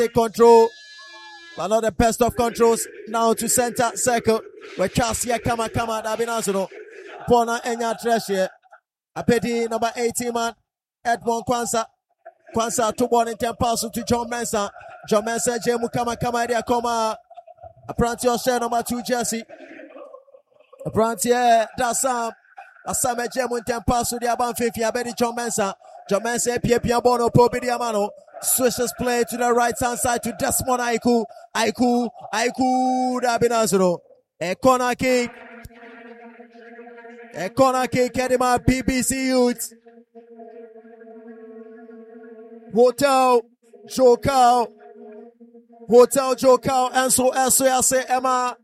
Take control. But not the best of controls. Now to center circle. Where Chasia Kama Dabinazuno. Bona Enya Treasure. Apeti number 18 man. Edmond Kwanzaa. Kwanzaa to ball in 10 passes to John Mensah. John Mensah, Jemu Kama Dia Koma. Apprentice share number 2 jersey. Apprentice Dasam. Asame Jemu in 10 passes to the Aban Fifi. Abedi John Mensah. John Mensah, Pia Bono, Pobi Diamano. Switches play to the right hand side to Desmond Aiku. Aiku Dabinazuro. A corner kick. A corner kick, Kedima BBC Youth. Hotel Jokao, Enso Yase Emma